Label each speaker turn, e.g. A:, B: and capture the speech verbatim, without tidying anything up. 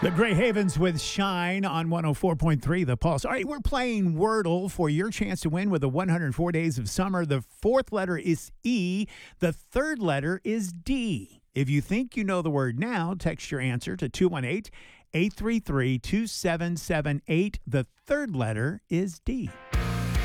A: The Grey Havens with Shine on one oh four point three The Pulse. All right, we're playing Wordle for your chance to win with the one hundred four Days of Summer. The fourth letter is E. The third letter is D. If you think you know the word now, text your answer to two one eight, eight three three, two seven seven eight. The third letter is D.